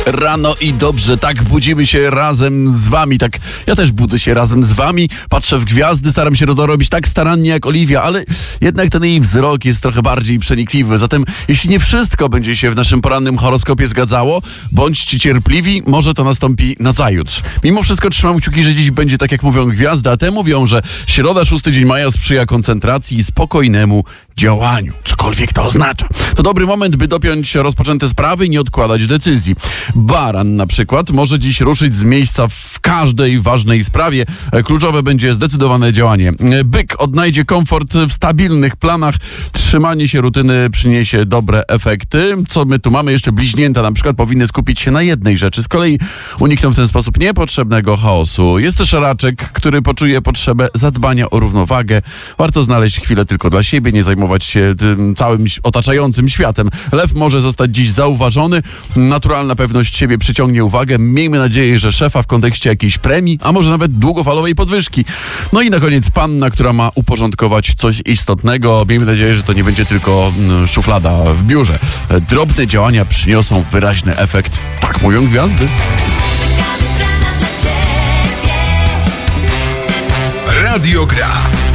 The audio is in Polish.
Rano i dobrze, tak budzimy się razem z wami, tak ja też budzę się razem z wami, patrzę w gwiazdy, staram się to robić tak starannie jak Oliwia, ale jednak ten jej wzrok jest trochę bardziej przenikliwy, zatem jeśli nie wszystko będzie się w naszym porannym horoskopie zgadzało, bądźcie cierpliwi, może to nastąpi nazajutrz. Mimo wszystko trzymam kciuki, że dziś będzie tak jak mówią gwiazdy, a te mówią, że środa, 6 dzień maja sprzyja koncentracji i spokojnemu działaniu, cokolwiek to oznacza. To dobry moment, by dopiąć rozpoczęte sprawy i nie odkładać decyzji. Baran na przykład może dziś ruszyć z miejsca w każdej ważnej sprawie. Kluczowe będzie zdecydowane działanie. Byk odnajdzie komfort w stabilnych planach. Trzymanie się rutyny przyniesie dobre efekty. Co my tu mamy? Jeszcze bliźnięta na przykład powinny skupić się na jednej rzeczy. Z kolei unikną w ten sposób niepotrzebnego chaosu. Jest też raczek, który poczuje potrzebę zadbania o równowagę. Warto znaleźć chwilę tylko dla siebie, nie zajmować się tym całym otaczającym światem. Lew może zostać dziś zauważony. Naturalna pewność siebie przyciągnie uwagę. Miejmy nadzieję, że szefa w kontekście jakiejś premii, a może nawet długofalowej podwyżki. No i na koniec panna, która ma uporządkować coś istotnego. Miejmy nadzieję, że to nie będzie tylko szuflada w biurze. Drobne działania przyniosą wyraźny efekt. Tak mówią gwiazdy. Radio Gra.